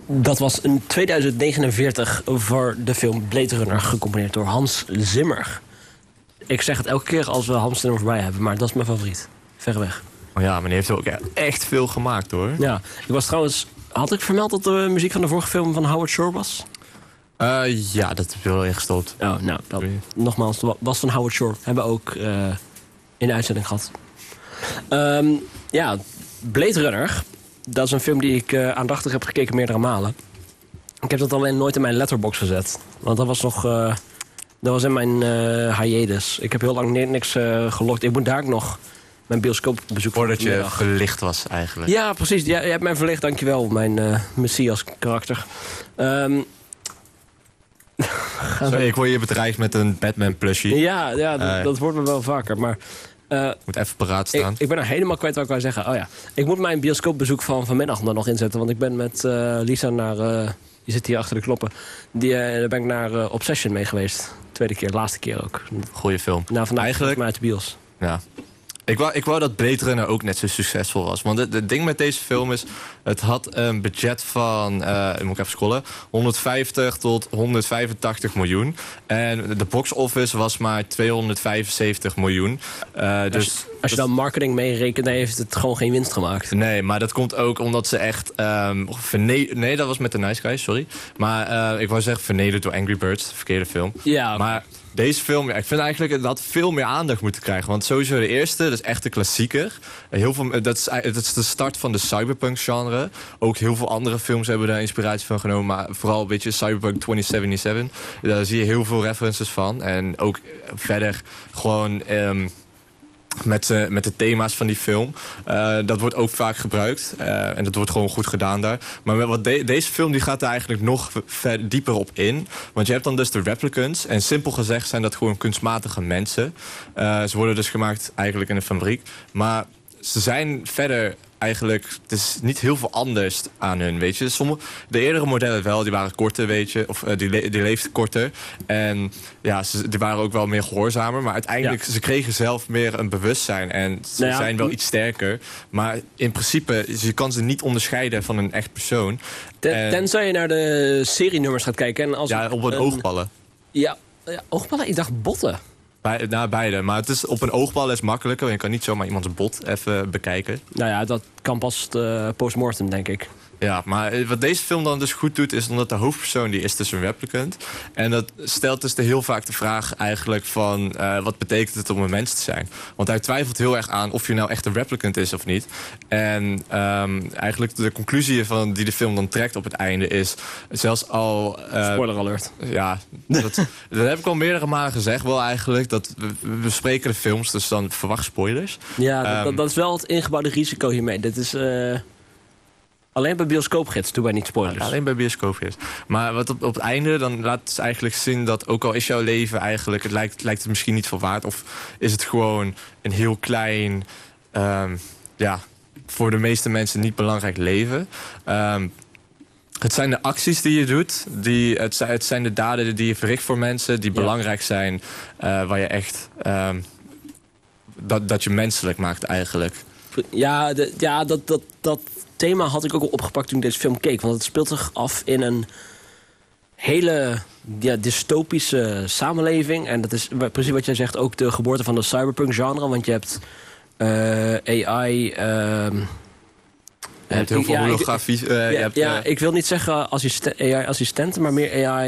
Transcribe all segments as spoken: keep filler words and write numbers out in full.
Dat was in tweeduizend negenenveertig voor de film Blade Runner, gecomponeerd door Hans Zimmer. Ik zeg het elke keer als we Hans Zimmer voorbij hebben, maar dat is mijn favoriet. Verreweg. Oh ja, maar die heeft ook echt veel gemaakt, hoor. Ja, ik was trouwens... Had ik vermeld dat de muziek van de vorige film van Howard Shore was? Uh, ja, dat is wel ingestopt. Oh, nou, dat, nogmaals, was van Howard Shore. Hebben we ook uh, in de uitzending gehad. Um, ja, Blade Runner. Dat is een film die ik uh, aandachtig heb gekeken meerdere malen. Ik heb dat alleen nooit in mijn letterbox gezet. Want dat was nog... Uh, dat was in mijn uh, hiatus. Ik heb heel lang niks uh, gelokt. Ik moet daar ook nog mijn bioscoopbezoek... Voordat je verlicht was, eigenlijk. Ja, precies. Ja, je hebt mij verlicht, dankjewel. Mijn uh, Messias karakter. Um, Sorry, ik word hier bedreigd met een Batman plushie. Ja, ja dat, uh, dat wordt me wel vaker. Maar uh, moet even paraat staan. Ik, ik ben er helemaal kwijt wat ik wou zeggen. Oh ja, ik moet mijn bioscoopbezoek van vanmiddag er nog inzetten. Want ik ben met uh, Lisa naar... Uh, die zit hier achter de knoppen. Die, uh, daar ben ik naar uh, Obsession mee geweest. Tweede keer, laatste keer ook. Goeie film. Nou, vandaag eigenlijk maar uit de bios. Ja. Ik wou, ik wou dat Blade Runner ook net zo succesvol was. Want het, het ding met deze film is... het had een budget van... Uh, moet ik even scrollen... honderdvijftig tot honderdvijfentachtig miljoen. En de box office was maar tweehonderdvijfenzeventig miljoen. Uh, dus, als, je, als je dan marketing meerekent... dan heeft het gewoon geen winst gemaakt. Nee, maar dat komt ook omdat ze echt... Um, verne- nee, dat was met The Nice Guys, sorry. Maar uh, ik wou zeggen vernederd door Angry Birds. De verkeerde film. Ja, maar... Deze film, ja, ik vind eigenlijk dat veel meer aandacht moeten krijgen. Want sowieso de eerste, dat is echt een klassieker. Heel veel, dat, is, dat is de start van de cyberpunk-genre. Ook heel veel andere films hebben daar inspiratie van genomen. Maar vooral een beetje Cyberpunk twintig zevenenzeventig. Daar zie je heel veel references van. En ook verder gewoon... Um, Met, uh, met de thema's van die film. Uh, dat wordt ook vaak gebruikt. Uh, en dat wordt gewoon goed gedaan daar. Maar wat de- deze film die gaat er eigenlijk nog ver dieper op in. Want je hebt dan dus de replicants. En simpel gezegd zijn dat gewoon kunstmatige mensen. Uh, ze worden dus gemaakt eigenlijk in een fabriek. Maar ze zijn verder... eigenlijk, het is niet heel veel anders aan hun, weet je. Sommige, de eerdere modellen wel, die waren korter, weet je. Of uh, die, le- die leefden korter. En ja, ze, die waren ook wel meer gehoorzamer. Maar uiteindelijk, ja. ze kregen zelf meer een bewustzijn. En ze nou ja, zijn wel iets sterker. Maar in principe, je kan ze niet onderscheiden van een echt persoon. Ten, en, tenzij je naar de serienummers gaat kijken. En als ja, op een, een oogballen. Ja, ja, oogballen? Ik dacht botten. Bij, nou, beide. Maar het is op een oogbal is makkelijker. Je kan niet zomaar iemands bot even bekijken. Nou ja, dat kan pas uh, postmortem, denk ik. Ja, maar wat deze film dan dus goed doet... is omdat de hoofdpersoon die is dus een replicant. En dat stelt dus heel vaak de vraag eigenlijk van... Uh, wat betekent het om een mens te zijn? Want hij twijfelt heel erg aan of je nou echt een replicant is of niet. En um, eigenlijk de conclusie van die de film dan trekt op het einde is... zelfs al... Uh, Spoiler alert. Ja, dat, dat heb ik al meerdere malen gezegd wel eigenlijk. Dat we, we bespreken de films, dus dan verwacht spoilers. Ja, um, dat, dat is wel het ingebouwde risico hiermee. Dit is... Uh... Alleen bij bioscoopgids doen wij niet spoilers. Ja, alleen bij bioscoopgids. Maar wat op, op het einde, dan laat het eigenlijk zien dat... ook al is jouw leven eigenlijk... het lijkt, lijkt het misschien niet veel waard... of is het gewoon een heel klein... Um, ja, voor de meeste mensen niet belangrijk leven... Um, het zijn de acties die je doet. Die, het, zijn, het zijn de daden die je verricht voor mensen... die ja. belangrijk zijn. Uh, waar je echt... Um, dat, dat je menselijk maakt eigenlijk. Ja, de, ja dat... dat, dat... thema had ik ook al opgepakt toen ik deze film keek. Want het speelt zich af in een hele ja, dystopische samenleving. En dat is precies wat jij zegt, ook de geboorte van de cyberpunk-genre. Want je hebt uh, A I... Uh, je hebt heel veel ja, holografie. Uh, ja, je hebt, ja uh, ik wil niet zeggen assisten- A I-assistenten, maar meer A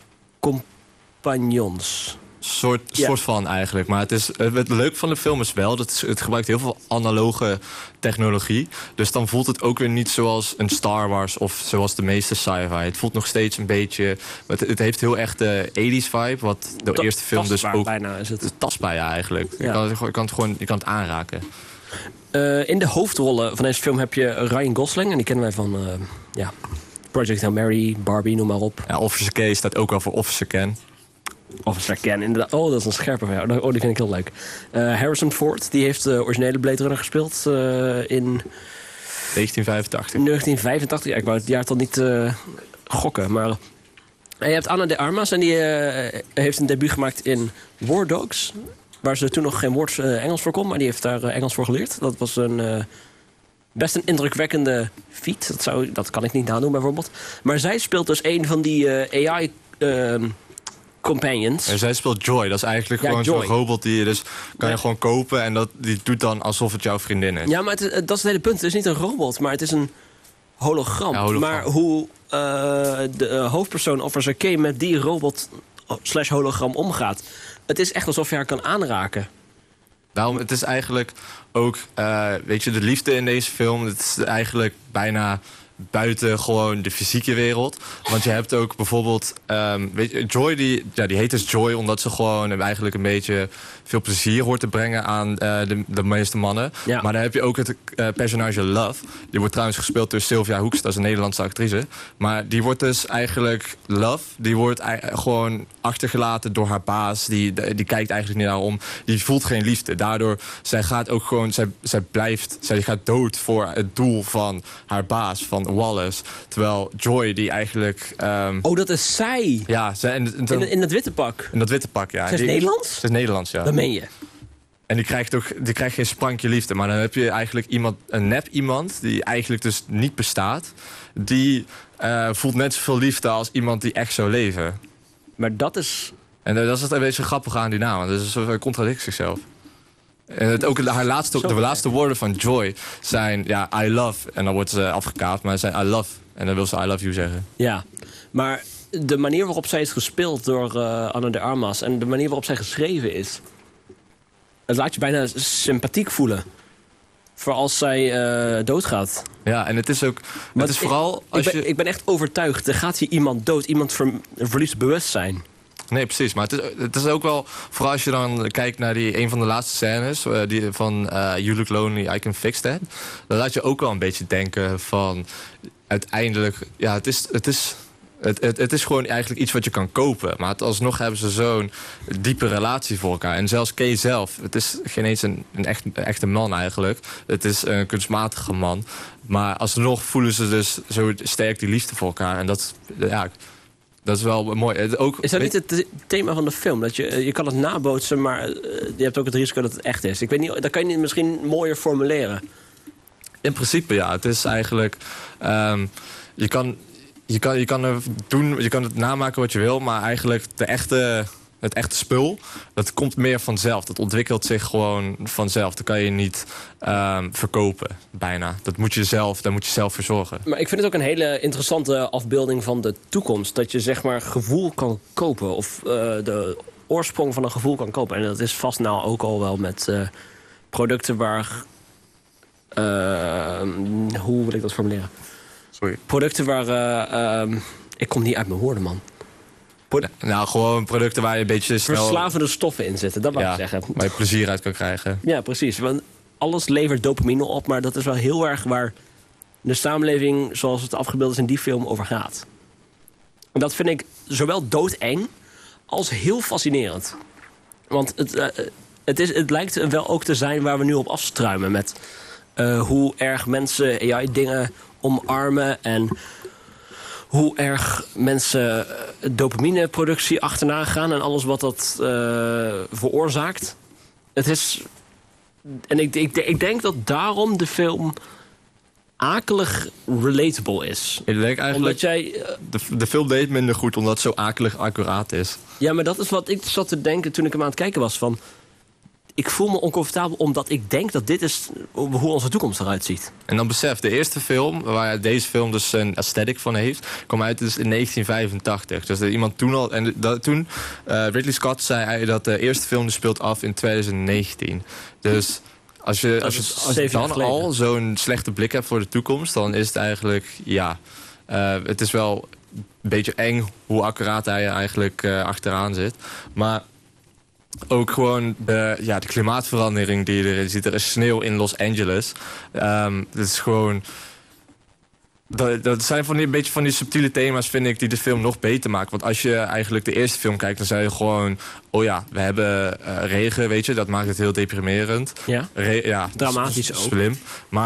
I-compagnons. Soort, ja. soort van eigenlijk. Maar het, is, het leuke van de film is wel... dat het gebruikt heel veel analoge technologie. Dus dan voelt het ook weer niet zoals een Star Wars... of zoals de meeste sci-fi. Het voelt nog steeds een beetje... Het, het heeft heel echt de tachtiger vibe... wat de Ta- eerste film dus ook... bijna is het. Tastbaar, ja, eigenlijk. Ja. Je, kan het, je, kan het gewoon, je kan het aanraken. Uh, in de hoofdrollen van deze film heb je Ryan Gosling... en die kennen wij van uh, ja, Project Hail Mary, Barbie, noem maar op. Ja, Officer K staat ook wel voor Officer Ken. Officer Ken, inderdaad. Oh, dat is een scherpe verhaal. Oh, die vind ik heel leuk. Uh, Harrison Ford, die heeft de originele Blade Runner gespeeld uh, in... negentien vijfentachtig. negentien vijfentachtig, ja, ik wou het jaartal niet uh, gokken, maar... En je hebt Ana de Armas en die uh, heeft een debuut gemaakt in War Dogs... waar ze toen nog geen woord uh, Engels voor kon, maar die heeft daar uh, Engels voor geleerd. Dat was een... Uh, best een indrukwekkende feat. Dat, zou, dat kan ik niet nadoen bijvoorbeeld. Maar zij speelt dus een van die uh, A I... Uh, companions. En zij speelt Joy. Dat is eigenlijk ja, gewoon Joy. zo'n robot die je dus kan ja. je gewoon kopen. En dat, die doet dan alsof het jouw vriendin is. Ja, maar het is, dat is het hele punt. Het is niet een robot, maar het is een hologram. Ja, hologram. Maar hoe uh, de uh, hoofdpersoon Officer K met die robot slash hologram omgaat. Het is echt alsof je haar kan aanraken. Daarom, het is eigenlijk ook, uh, weet je, de liefde in deze film. Het is eigenlijk bijna buiten gewoon de fysieke wereld. Want je hebt ook bijvoorbeeld... Um, weet je, Joy, die, ja, die heet dus Joy omdat ze gewoon eigenlijk een beetje veel plezier hoort te brengen aan uh, de, de meeste mannen. Ja. Maar dan heb je ook het uh, personage Love. Die wordt trouwens gespeeld door Sylvia Hoeks. Dat is een Nederlandse actrice. Maar die wordt dus eigenlijk Love. Die wordt gewoon achtergelaten door haar baas. Die, die kijkt eigenlijk niet naar om. Die voelt geen liefde. Daardoor, zij gaat ook gewoon... Zij, zij blijft... Zij gaat dood voor het doel van haar baas, van Wallace. Terwijl Joy, die eigenlijk... Um, oh, dat is zij! Ja, zij, en, en, in, in het witte pak. In dat witte pak, ja. Zij is die, Nederlands? Ze is Nederlands, ja. Dat meen je. En die krijgt, ook, die krijgt geen sprankje liefde. Maar dan heb je eigenlijk iemand, een nep iemand... die eigenlijk dus niet bestaat. Die uh, voelt net zoveel liefde als iemand die echt zou leven. Maar dat is... En uh, dat is het een beetje grappig aan die naam. Want dat is een contradict zichzelf. En het, ook haar laatste, de laatste woorden van Joy zijn... ja, I love. En dan wordt ze afgekaapt, maar ze zijn I love. En dan wil ze I love you zeggen. Ja, maar de manier waarop zij is gespeeld door uh, Ana de Armas... en de manier waarop zij geschreven is... het laat je bijna sympathiek voelen. Voor als zij uh, doodgaat. Ja, en het is ook... Het is vooral als ik, ben, je... ik ben echt overtuigd. Er gaat hier iemand dood. Iemand ver, verliest bewustzijn. Nee, precies. Maar het is, het is ook wel... Vooral als je dan kijkt naar die, een van de laatste scènes... Uh, die, van uh, You Look Lonely, I Can Fix That. Dan laat je ook wel een beetje denken van... Uiteindelijk... Ja, het is... Het is Het, het, het is gewoon eigenlijk iets wat je kan kopen. Maar het, alsnog hebben ze zo'n diepe relatie voor elkaar. En zelfs Kay zelf. Het is geen eens een, een, echt, een echte man eigenlijk. Het is een kunstmatige man. Maar alsnog voelen ze dus zo sterk die liefde voor elkaar. En dat, ja, dat is wel mooi. Het ook, is dat weet, niet het thema van de film? Dat je, je kan het nabootsen, maar je hebt ook het risico dat het echt is. Ik weet niet, dat kan je niet misschien mooier formuleren. In principe ja. Het is eigenlijk... Um, je kan... Je kan, je, kan er doen, je kan het namaken wat je wil, maar eigenlijk de echte, het echte spul, dat komt meer vanzelf. Dat ontwikkelt zich gewoon vanzelf. Dat kan je niet um, verkopen, bijna. Dat moet je zelf, daar moet je zelf voor zorgen. Maar ik vind het ook een hele interessante afbeelding van de toekomst. Dat je zeg maar gevoel kan kopen, of uh, de oorsprong van een gevoel kan kopen. En dat is vast nou ook al wel met uh, producten waar... Uh, hoe wil ik dat formuleren? Sorry. Producten waar... Uh, uh, ik kom niet uit mijn woorden, man. Pro- nou, gewoon producten waar je een beetje snel... Verslavende stoffen in zitten, dat wou ja, ik zeggen. waar je plezier uit kan krijgen. Ja, precies. Want alles levert dopamine op, maar dat is wel heel erg waar de samenleving, zoals het afgebeeld is in die film, over gaat. En dat vind ik zowel doodeng als heel fascinerend. Want het, uh, het, is, het lijkt wel ook te zijn waar we nu op afstruimen met uh, hoe erg mensen A I-dingen omarmen en hoe erg mensen dopamineproductie achterna gaan en alles wat dat uh, veroorzaakt. Het is... En ik, ik, ik denk dat daarom de film akelig relatable is. Ik denk eigenlijk... Omdat jij... Uh, de, de film deed minder goed omdat het zo akelig accuraat is. Ja, maar dat is wat ik zat te denken toen ik hem aan het kijken was. Van, ik voel me oncomfortabel omdat ik denk dat dit is hoe onze toekomst eruit ziet. En dan besef, de eerste film, waar deze film dus een aesthetic van heeft, kwam uit dus in negentien vijfentachtig. Dus dat iemand toen al... En dat, toen, uh, Ridley Scott zei dat de eerste film dus speelt af in twintig negentien. Dus als je, als je, als je dan al zo'n slechte blik hebt voor de toekomst, dan is het eigenlijk, ja... Uh, het is wel een beetje eng hoe accuraat hij eigenlijk uh, achteraan zit. Maar... Ook gewoon de, ja, de klimaatverandering die je erin ziet. Er is sneeuw in Los Angeles. Um, dat is gewoon... Dat, dat zijn van die, een beetje van die subtiele thema's, vind ik, die de film nog beter maken. Want als je eigenlijk de eerste film kijkt, dan zei je gewoon... Oh ja, we hebben uh, regen, weet je. Dat maakt het heel deprimerend. Ja, Re- ja dramatisch ook. Slim. Maar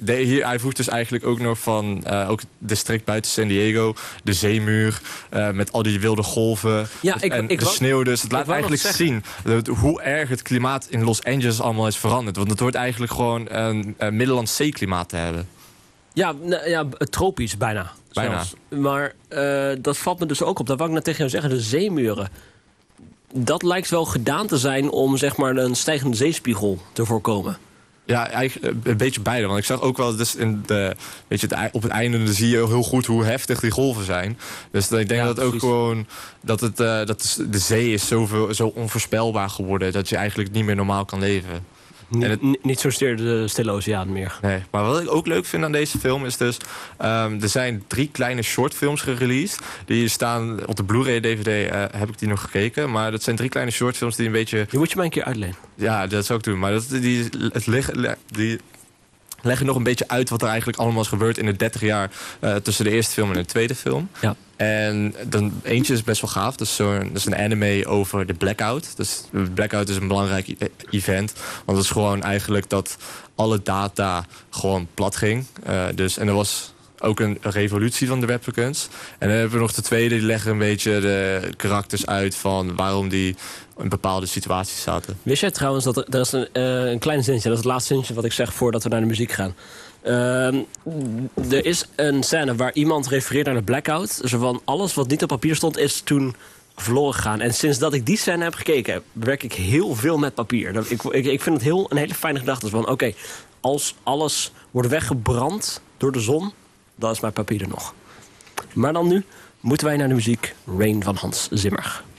de, hier, hij voegt dus eigenlijk ook nog van... Uh, ook het district buiten San Diego, de zeemuur... Uh, met al die wilde golven ja, ik, en ik de wou, sneeuw. Dus het laat eigenlijk zien dat, hoe erg het klimaat in Los Angeles allemaal is veranderd. Want het wordt eigenlijk gewoon een, een Middellandse zeeklimaat te hebben. Ja, ja, tropisch bijna. Bijna. Zelfs. Maar uh, dat valt me dus ook op. Dat wou ik net tegen jou zeggen, de zeemuren. Dat lijkt wel gedaan te zijn om zeg maar een stijgende zeespiegel te voorkomen. Ja, eigenlijk een beetje beide. Want ik zag ook wel, dus in de, weet je, op het einde dan zie je heel goed hoe heftig die golven zijn. Dus ik denk ja, dat het ook gewoon dat, het, uh, dat de zee is zoveel, zo onvoorspelbaar geworden dat je eigenlijk niet meer normaal kan leven. Niet, het, niet zozeer de Stille Oceaan meer. Nee, maar wat ik ook leuk vind aan deze film is dus... Um, er zijn drie kleine shortfilms gereleased. Die staan op de Blu-ray D V D, uh, heb ik die nog gekeken. Maar dat zijn drie kleine shortfilms die een beetje... Die moet je mij een keer uitlenen. Ja, dat zou ik doen. Maar dat, die, het liggen, die leggen nog een beetje uit wat er eigenlijk allemaal is gebeurd... in de dertig jaar uh, tussen de eerste film en de tweede film. Ja. En dan, eentje is best wel gaaf. Dat is, zo, dat is een anime over de blackout. Dus de blackout is een belangrijk e- event. Want het is gewoon eigenlijk dat alle data gewoon plat ging. Uh, dus, en er was ook een, een revolutie van de replicants. En dan hebben we nog de tweede. Die leggen een beetje de karakters uit van waarom die in bepaalde situaties zaten. Wist jij trouwens dat er, er is een, uh, een klein zinnetje. Dat is het laatste zinnetje wat ik zeg voordat we naar de muziek gaan. Uh, er is een scène waar iemand refereert naar de blackout. Zo van alles wat niet op papier stond is toen verloren gegaan. En sinds dat ik die scène heb gekeken, werk ik heel veel met papier. Ik, ik, ik vind het heel, een hele fijne gedachte. Van oké, okay, als alles wordt weggebrand door de zon, dan is mijn papier er nog. Maar dan nu moeten wij naar de muziek Rain van Hans Zimmer.